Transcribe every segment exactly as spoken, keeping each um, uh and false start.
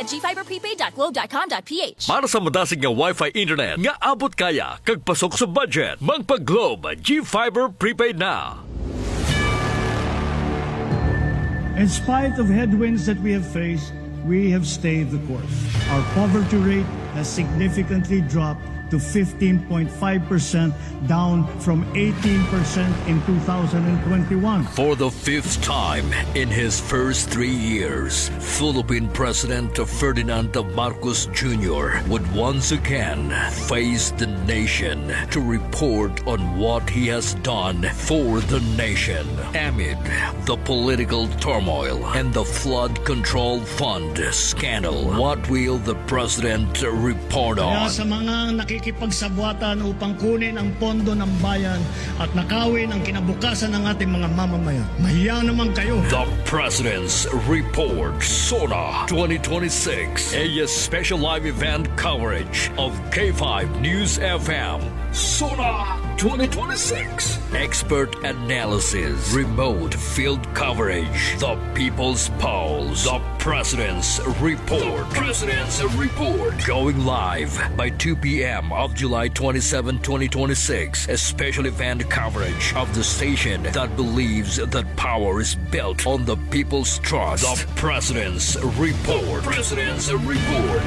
g fiber prepaid dot globe dot com dot p h. Para sa madasig nga Wi-Fi internet nga abot kaya kag pasok sa budget, magpa-Globe G-Fiber Prepaid na. In spite of headwinds that we have faced, we have stayed the course. Our poverty rate has significantly dropped to fifteen point five percent, down from eighteen percent in two thousand twenty-one. For the fifth time in his first three years, Philippine President Ferdinand Marcos Junior would once again face the nation to report on what he has done for the nation amid the political turmoil and the flood control fund scandal. What will the president report Kaya on? sa mga nakikipagsabwatan upang kunin ang pondo ng bayan at nakawin ang kinabukasan ng ating mga mamamayan, mahiya naman kayo. The President's Report, SONA twenty twenty-six, a special live event coverage of K five News F M. SONA twenty twenty-six. Expert analysis, remote field coverage, the People's Polls, the President's Report. The President's Report. Going live by two p.m. of July twenty-seventh, twenty twenty-six. A special event coverage of the station that believes that power is built on the people's trust. The President's Report. The President's Report.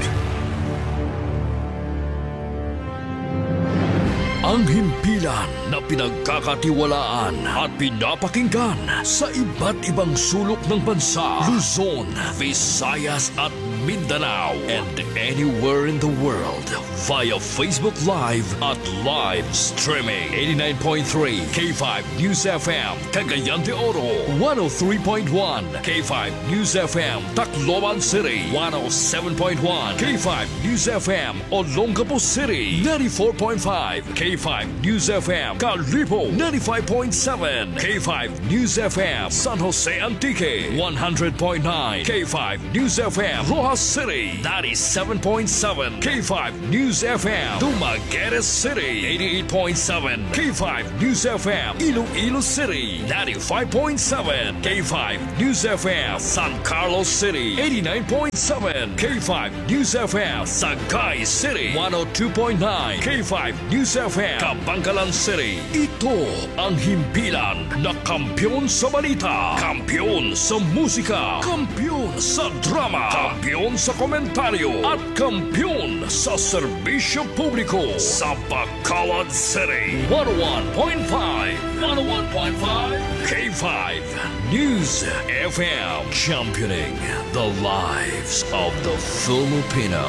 Ang himpilan na pinagkakatiwalaan at pinapakinggan sa iba't ibang sulok ng bansa, Luzon, Visayas at Mindanao, and anywhere in the world via Facebook Live at live streaming. eighty-nine point three K five News F M, Cagayan de Oro, one oh three point one K five News F M, Tacloban City, one oh seven point one K five News F M, Olongapo City, ninety-four point five K five News F M, Calipo, ninety-five point seven K five News F M, San Jose Antique, one hundred point nine K five News F M, Rojas City, ninety-seven point seven K five News F M, Dumaguete City, eighty-eight point seven K five News F M, Iloilo City, ninety-five point seven K five News F M, San Carlos City, eighty-nine point seven K five News F M, Sagay City, one oh two point nine K five News F M, Kabangkalan City. Ito ang himpilan na kampyon sa balita, kampyon sa musika, kampyon sa drama, kampyon sa komentaryo, at kampyon sa serbisyo publiko sa Bacolod City. one oh one point five one oh one point five K five News F M, championing the lives of the Filipino.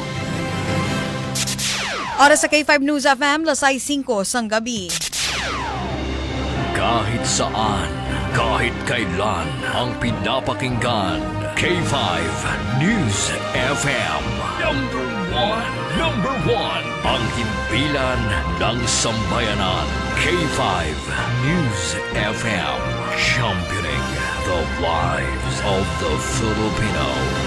Oras sa K five News F M, lasay singko sang gabi. Kahit saan, kahit kailan, ang pinapakinggan, K five News F M. Number one, number one, ang himpilan ng sambayanan, K five News F M, championing the lives of the Filipino.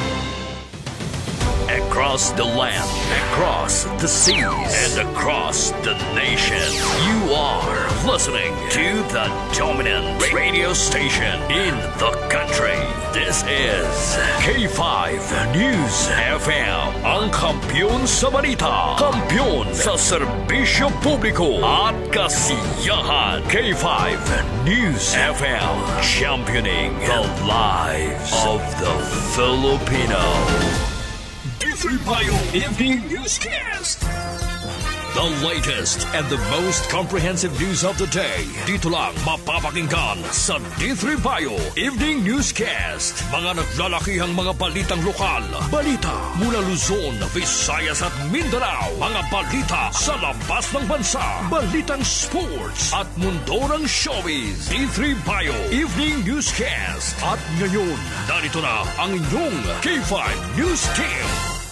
Across the land, across the seas, and across the nation, you are listening to the dominant radio station in the country. This is K five News F M, ang kampyon sa balita, kampyon sa serbisyo publiko at kasiyahan. K five News F M, championing the lives of the Filipino. D three Payo Evening Newscast. The latest and the most comprehensive news of the day. Dito lang mapapakinggan sa D three Payo Evening Newscast. Mga naglalakihang mga balitang lokal, balita mula Luzon, Visayas at Mindanao, mga balita sa labas ng bansa, balitang sports at mundo ng showbiz. D three Payo Evening Newscast. At ngayon, narito na ang inyong K five News Team.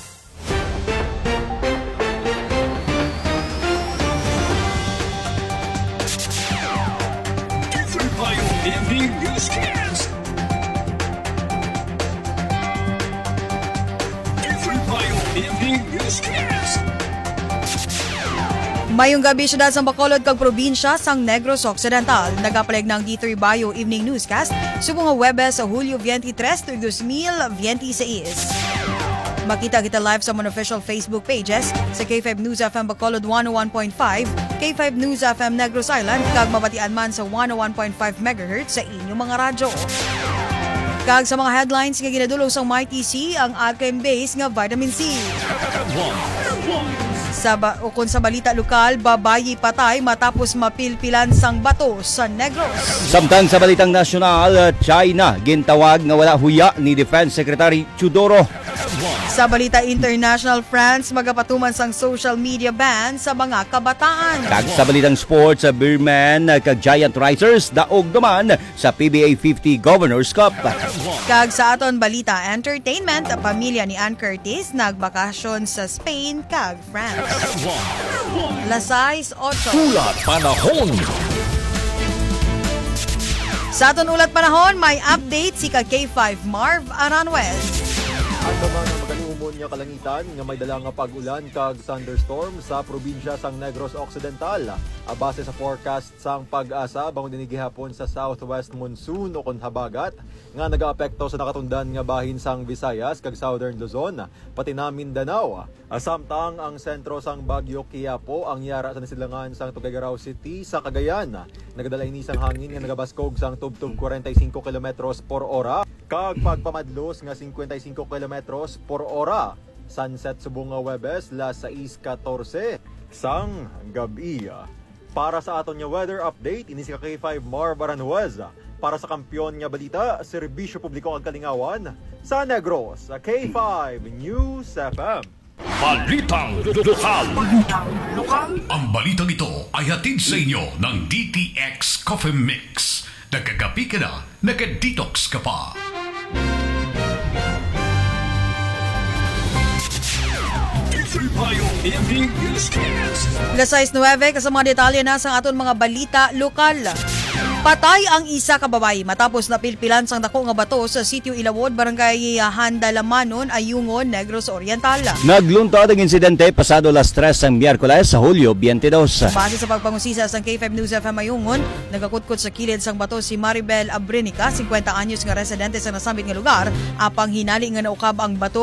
Evening Newscast. D three Payo Evening Newscast. Mayong gabi siya sa Bacolod kag probinsya sang Negros Occidental. Nagapalig ng D three Bayo Evening Newscast subong nga Webes sa Hulyo twenty-tres, dos mil twenty-six. Makita kita live sa mga official Facebook pages sa K five News F M Bacolod one oh one point five, K five News F M Negros Island, kag mabatian man sa one oh one point five megahertz sa inyong mga radyo. Kag sa mga headlines nga ginadulong sa M I T C ang alkaline base nga vitamin C. Sa ba- ukon sa balita lokal, babayi patay matapos mapilpilan sang bato sa Negros. Samtang sa balitang nasyonal, China gintawag nga wala huya ni Defense Secretary Chudoro. Sa balita international, France magapatuman sang social media ban sa mga kabataan. Kag sa balitang sports, Beerman kag Giant Risers daog naman sa P B A fifty Governors Cup. Kag sa aton balita entertainment, ang pamilya ni Ann Curtis nagbakasyon sa Spain kag France. Lasais ocho. Ulat panahon. Sa aton ulat panahon, may update si kag K five Marv Aranjuez. Ang naman ang magaling umon nga kalangitan nga may dala nga pag-ulan kag thunderstorm sa probinsya sang Negros Occidental. A base sa forecast sang Pag-asa bangon dinhi gihapon sa southwest monsoon o kon habagat nga nagaapekto sa nakatundan nga bahin sang Visayas kag Southern Luzon pati na Mindanao. Samtang ang sentro sang Bagyo Quiapo ang yara sa nasilangan sang Tuguegarao City sa Cagayan. Nagadala ini sang hangin nga nagabaskog sang tubtub forty-five kilometros por hora kag pagpamadlos nga fifty-five kilometros por hora. Sunset subong nga Webes las sais fourteen sang gabi. Para sa aton nga weather update, ini si K five Marv Aranjuez. Para sa kampiyon nga balita, serbisyo publiko kag kalingawan sa Negros, sa K five News F M. Balitang lokal. Ang balitang ito ay hatid sa inyo ng D T X Coffee Mix. Nagkagapi ka na, nagka-detox ka pa. Lasais nueve kasama detalye na sa aton mga balita lokal. Patay ang isa ka babae matapos napilpilan sang dako nga bato sa sitio Ilawod, barangay Handalamanon, Ayungon, Negros Oriental. Nagluntad ang insidente pasado las tres ang Miyerkules sa Hulyo twenty-dos. Base sa pagpangusisa sang K five News F M Ayungon, nagakutkot sa kilid sang bato si Maribel Abrenica, fifty anyos nga residente sa nasambit nga lugar, apang hinali nga naukab ang bato